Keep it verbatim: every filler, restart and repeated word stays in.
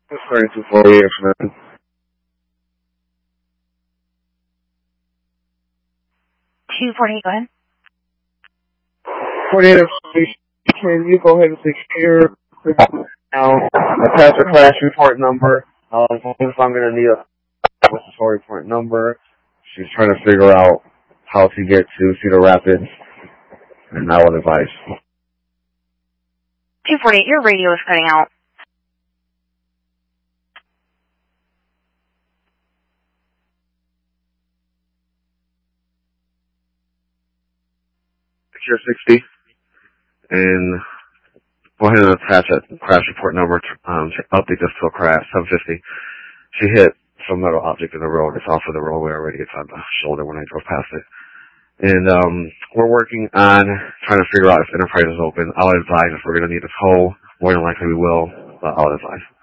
thirty-two forty-eight, man. two forty-eight, go ahead. forty-eight, can you go ahead and secure now, attach a crash report number? Um, if I'm going to need a what's the story report number. She's trying to figure out how to get to Cedar Rapids, and I would advise. two forty-eight, your radio is cutting out. Secure sixty, and go ahead and attach a crash report number to um, to update this to a crash, seven fifty. She hit some metal object in the road. It's off of the roadway already. It's on the shoulder when I drove past it. And um, we're working on trying to figure out if Enterprise is open. I'll advise if we're going to need a tow. More than likely we will, but I'll advise.